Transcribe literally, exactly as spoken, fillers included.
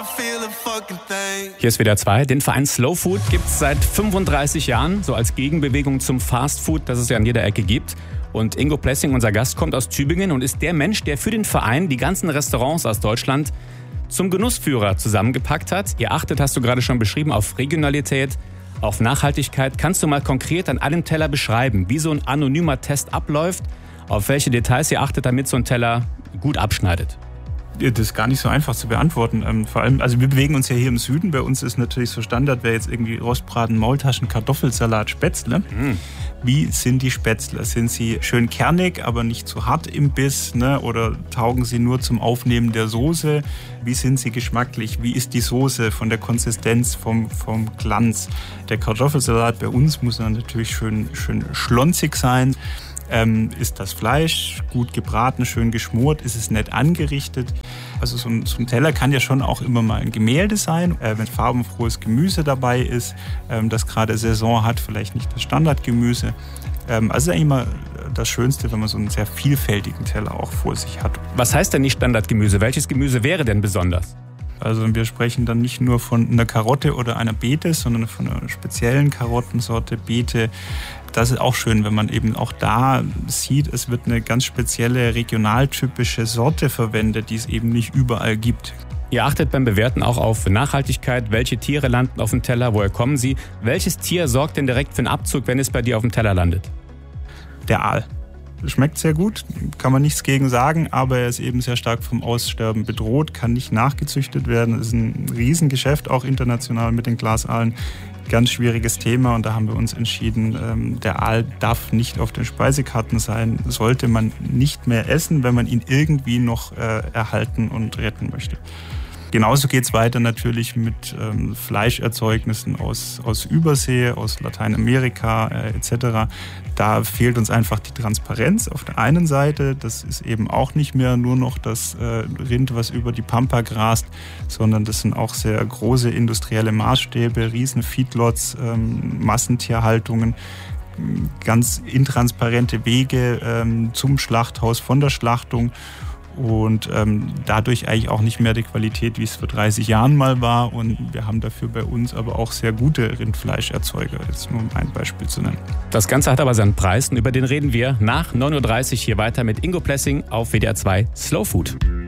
Hier ist W D R zwei. Den Verein Slow Food gibt es seit fünfunddreißig Jahren, so als Gegenbewegung zum Fast Food, das es ja an jeder Ecke gibt. Und Ingo Plessing, unser Gast, kommt aus Tübingen und ist der Mensch, der für den Verein die ganzen Restaurants aus Deutschland zum Genussführer zusammengepackt hat. Ihr achtet, hast du gerade schon beschrieben, auf Regionalität, auf Nachhaltigkeit. Kannst du mal konkret an einem Teller beschreiben, wie so ein anonymer Test abläuft, auf welche Details ihr achtet, damit so ein Teller gut abschneidet? Das ist gar nicht so einfach zu beantworten. Ähm, vor allem, also wir bewegen uns ja hier im Süden. Bei uns ist natürlich so Standard, wäre jetzt irgendwie Rostbraten, Maultaschen, Kartoffelsalat, Spätzle. Mm. Wie sind die Spätzle? Sind sie schön kernig, aber nicht zu hart im Biss? Ne? Oder taugen sie nur zum Aufnehmen der Soße? Wie sind sie geschmacklich? Wie ist die Soße von der Konsistenz, vom, vom Glanz? Der Kartoffelsalat bei uns muss dann natürlich schön, schön schlonzig sein. Ähm, ist das Fleisch gut gebraten, schön geschmort, ist es nett angerichtet? Also so ein, so ein Teller kann ja schon auch immer mal ein Gemälde sein, äh, wenn farbenfrohes Gemüse dabei ist, ähm, das gerade Saison hat, vielleicht nicht das Standardgemüse. Ähm, also eigentlich mal das Schönste, wenn man so einen sehr vielfältigen Teller auch vor sich hat. Was heißt denn nicht Standardgemüse? Welches Gemüse wäre denn besonders? Also wir sprechen dann nicht nur von einer Karotte oder einer Beete, sondern von einer speziellen Karottensorte, Beete. Das ist auch schön, wenn man eben auch da sieht, es wird eine ganz spezielle regionaltypische Sorte verwendet, die es eben nicht überall gibt. Ihr achtet beim Bewerten auch auf Nachhaltigkeit. Welche Tiere landen auf dem Teller? Woher kommen sie? Welches Tier sorgt denn direkt für einen Abzug, wenn es bei dir auf dem Teller landet? Der Aal. Schmeckt sehr gut, kann man nichts gegen sagen, aber er ist eben sehr stark vom Aussterben bedroht, kann nicht nachgezüchtet werden. Das ist ein Riesengeschäft, auch international mit den Glasaalen. Ganz schwieriges Thema und da haben wir uns entschieden, der Aal darf nicht auf den Speisekarten sein, sollte man nicht mehr essen, wenn man ihn irgendwie noch erhalten und retten möchte. Genauso geht es weiter natürlich mit ähm, Fleischerzeugnissen aus, aus Übersee, aus Lateinamerika äh, et cetera. Da fehlt uns einfach die Transparenz auf der einen Seite. Das ist eben auch nicht mehr nur noch das äh, Rind, was über die Pampa grast, sondern das sind auch sehr große industrielle Maßstäbe, riesen Feedlots, ähm, Massentierhaltungen. Ganz intransparente Wege ähm, zum Schlachthaus, von der Schlachtung. Und ähm, dadurch eigentlich auch nicht mehr die Qualität, wie es vor dreißig Jahren mal war. Und wir haben dafür bei uns aber auch sehr gute Rindfleischerzeuger, jetzt nur um ein Beispiel zu nennen. Das Ganze hat aber seinen Preis und über den reden wir nach neun Uhr dreißig hier weiter mit Ingo Plessing auf W D R zwei Slow Food.